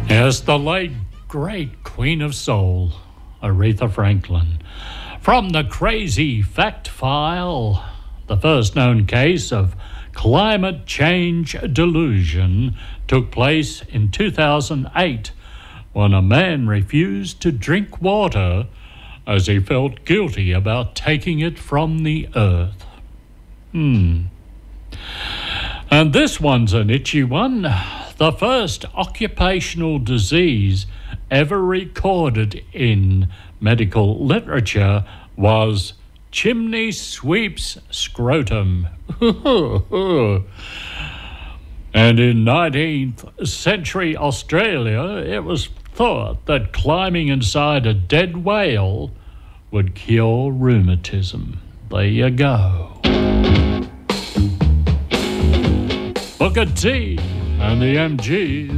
Yes, the late, great Queen of Soul, Aretha Franklin. From the Crazy Fact File, the first known case of climate change delusion took place in 2008 when a man refused to drink water as he felt guilty about taking it from the earth. And this one's an itchy one. The first occupational disease ever recorded in medical literature was chimney sweep's scrotum. And in 19th century Australia, it was thought that climbing inside a dead whale would cure rheumatism. There you go. Booker T and the MGs.